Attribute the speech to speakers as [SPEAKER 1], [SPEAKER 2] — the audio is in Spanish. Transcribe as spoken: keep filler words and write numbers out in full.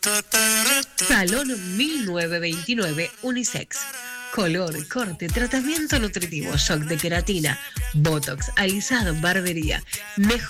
[SPEAKER 1] Salón mil novecientos veintinueve Unisex. Color, corte, tratamiento nutritivo, shock de queratina, botox, alisado, barbería. Mejor